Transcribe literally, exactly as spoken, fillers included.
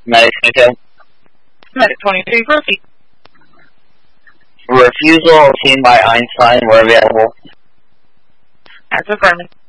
Medic twenty-two. Medic twenty-three, proceed. Refusal seen by Einstein were available. That's affirmative.